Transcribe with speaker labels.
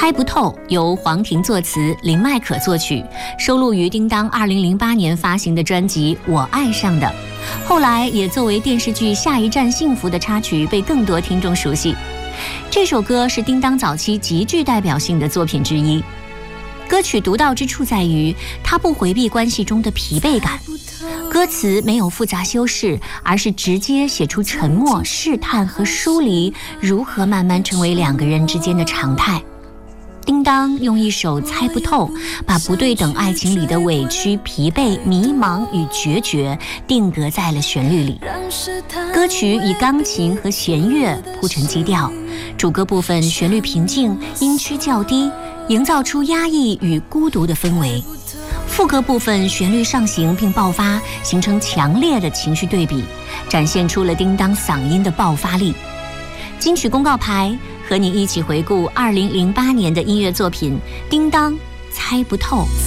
Speaker 1: 猜不透由黄婷作词，林迈可作曲，收录于叮当2008年发行的专辑《我爱上的》，后来也作为电视剧《下一站幸福》的插曲被更多听众熟悉。这首歌是叮当早期极具代表性的作品之一。歌曲独到之处在于，它不回避关系中的疲惫感，歌词没有复杂修饰，而是直接写出沉默、试探和疏离如何慢慢成为两个人之间的常态。叮当用一首《猜不透》，把不对等爱情里的委屈、疲惫、迷茫与决绝定格在了旋律里。歌曲以钢琴和弦乐铺成基调，主歌部分旋律平静，音区较低，营造出压抑与孤独的氛围。副歌部分旋律上行并爆发，形成强烈的情绪对比，展现出了叮当嗓音的爆发力。金曲公告牌和你一起回顾2008年的音乐作品《叮当猜不透》。